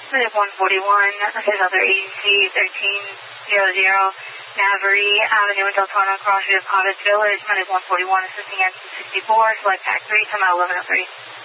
Medic 141, this is other agency 1300, Navarrete Avenue in Deltona, Crossview of Cottage Village. Medic 141 assisting engine 64, select pack 3, come out 1103.